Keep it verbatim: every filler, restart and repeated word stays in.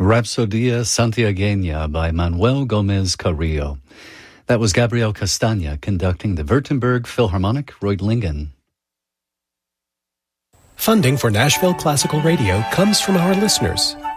Rapsodia Santiagueña by Manuel Gomez Carrillo. That was Gabriel Castagna conducting the Württemberg Philharmonic Reutlingen. Funding for Nashville Classical Radio comes from our listeners,